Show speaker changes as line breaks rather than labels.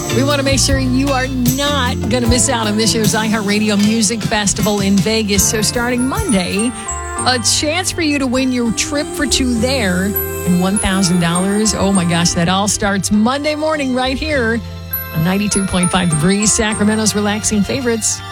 We want to make sure you are not going to miss out on this year's iHeartRadio Music Festival in Vegas. So starting Monday, a chance for you to win your trip for two there and $1,000. Oh my gosh, that all starts Monday morning right here on 92.5 The Breeze, Sacramento's relaxing favorites.